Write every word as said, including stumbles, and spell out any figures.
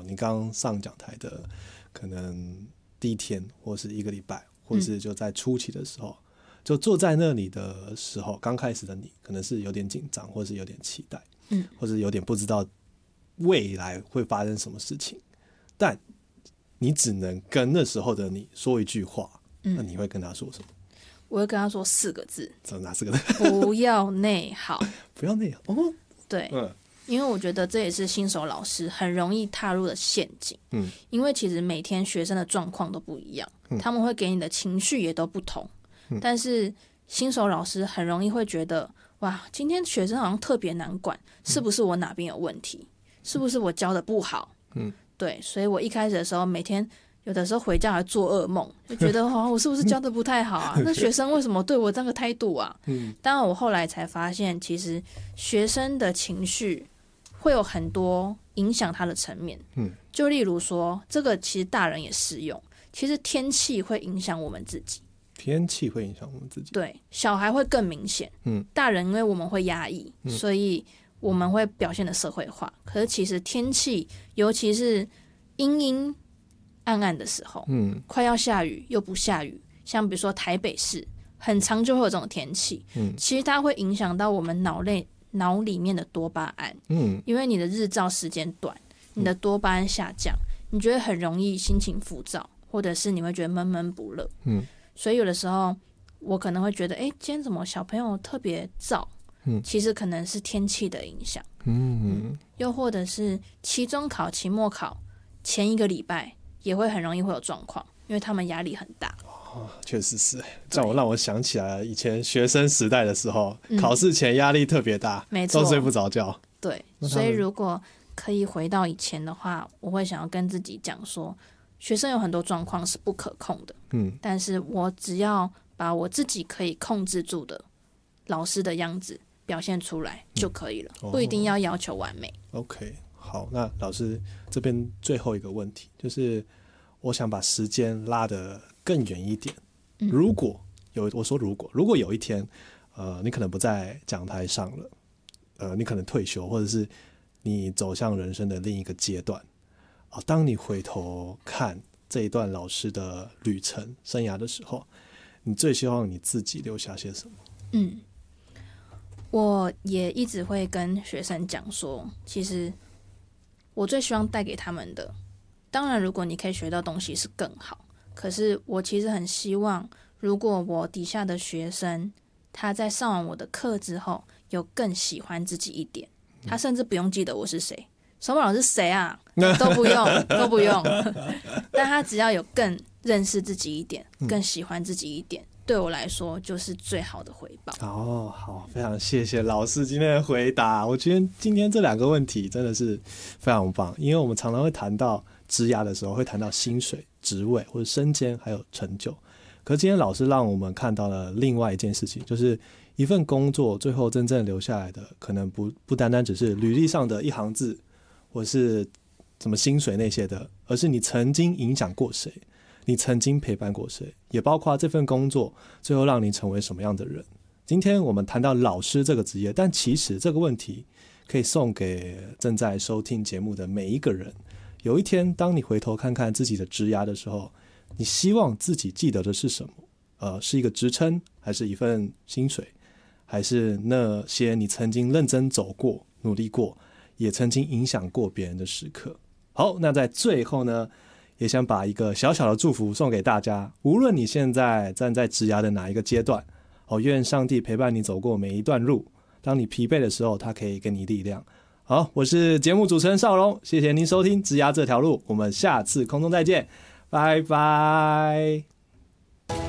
你刚上讲台的可能第一天或是一个礼拜，或是就在初期的时候、嗯、就坐在那里的时候，刚开始的你可能是有点紧张，或是有点期待、嗯、或是有点不知道未来会发生什么事情，但你只能跟那时候的你说一句话、嗯、那你会跟他说什么？ 我会跟他说四个字。 哪四个字？ 不要内耗。 不要内耗哦。 对、 嗯， 因为我觉得这也是新手老师很容易踏入的陷阱。嗯，因为其实每天学生的状况都不一样、嗯、他们会给你的情绪也都不同、嗯、但是新手老师很容易会觉得，哇，今天学生好像特别难管，是不是我哪边有问题？是不是我教的不好？嗯，对，所以我一开始的时候每天有的时候回家还做噩梦，就觉得哦，我是不是教的不太好啊？那学生为什么对我这个态度啊？嗯，当然我后来才发现，其实学生的情绪会有很多影响他的层面。嗯，就例如说，这个其实大人也适用。其实天气会影响我们自己， 天气会影响我们自己。 对，小孩会更明显。嗯，大人因为我们会压抑，嗯、所以我们会表现的社会化。可是其实天气，尤其是阴阴暗暗的时候，嗯，快要下雨又不下雨，像比如说台北市很常就会有这种天气，嗯，其实它会影响到我们脑内脑里面的多巴胺，嗯，因为你的日照时间短，你的多巴胺下降，你觉得很容易心情浮躁，或者是你会觉得闷闷不乐，嗯，所以有的时候我可能会觉得，哎，今天怎么小朋友特别燥，嗯，其实可能是天气的影响，嗯嗯，又或者是期中考、期末考前一个礼拜。也会很容易会有状况，因为他们压力很大。 哦，确实是，这样我让我想起来以前学生时代的时候，嗯、考试前压力特别大，没错，都睡不着觉。 对，所以如果可以回到以前的话，我会想要跟自己讲说，学生有很多状况是不可控的，嗯，但是我只要把我自己可以控制住的老师的样子表现出来就可以了，嗯、不一定要要求完美。 哦、OK。好，那老师这边最后一个问题就是，我想把时间拉得更远一点。嗯、如果有我说如果如果有一天，呃，你可能不在讲台上了，呃，你可能退休，或者是你走向人生的另一个阶段，啊、呃，当你回头看这一段老师的旅程生涯的时候，你最希望你自己留下些什么？嗯， 我也一直会跟学生讲说，其实。我最希望带给他们的，当然如果你可以学到东西是更好，可是我其实很希望，如果我底下的学生他在上完我的课之后有更喜欢自己一点，他甚至不用记得我是谁，什么老师谁啊都不用都不用但他只要有更认识自己一点，更喜欢自己一点，对我来说就是最好的回报。 哦，好，非常谢谢老师今天的回答。我觉得今天这两个问题真的是非常棒，因为我们常常会谈到职涯的时候，会谈到薪水、职位或者升迁还有成就。可是今天老师让我们看到了另外一件事情，就是一份工作最后真正留下来的，可能不不单单只是履历上的一行字，或是什么薪水那些的，而是你曾经影响过谁。你曾经陪伴过谁，也包括这份工作最后让你成为什么样的人。今天我们谈到老师这个职业，但其实这个问题可以送给正在收听节目的每一个人。有一天当你回头看看自己的职涯的时候，你希望自己记得的是什么？呃，是一个职称，还是一份薪水，还是那些你曾经认真走过、努力过，也曾经影响过别人的时刻？好，那在最后呢，也想把一个小小的祝福送给大家，无论你现在站在职涯的哪一个阶段，哦，愿上帝陪伴你走过每一段路，当你疲惫的时候，他可以给你力量。好，我是节目主持人邵荣，谢谢您收听职涯这条路，我们下次空中再见，拜拜。